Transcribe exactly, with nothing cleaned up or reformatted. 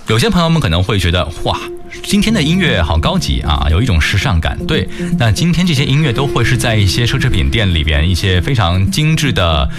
有些朋友们可能会觉得，哇，今天的音乐好高级啊，有一种时尚感。对，那今天这些音乐都会是在一些奢侈品店里边一些非常精致的